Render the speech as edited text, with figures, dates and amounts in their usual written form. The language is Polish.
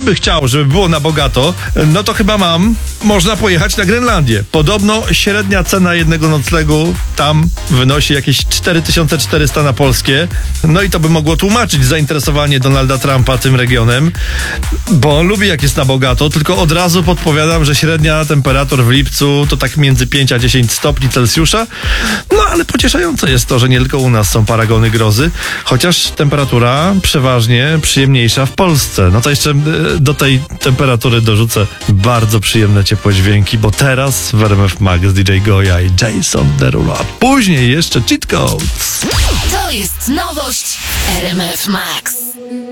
by chciał, żeby było na bogato, no to chyba można pojechać na Grenlandię. Podobno średnia cena jednego noclegu tam wynosi jakieś 4400 na polskie. No i to by mogło tłumaczyć zainteresowanie Donalda Trumpa tym regionem, bo on lubi jak jest na bogato, tylko od razu podpowiadam, że średnia temperatur w lipcu to tak między 5 a 10 stopni Celsjusza. No ale pocieszające jest to, że nie tylko u nas są paragony grozy, chociaż temperatura przeważnie przyjemniejsza w Polsce. No to jeszcze do tej temperatury dorzucę bardzo przyjemne ciepłe dźwięki, bo teraz w RMF Max DJ Goja i Jason Derulo, a później jeszcze Cheat Codes. To jest nowość w RMF Max.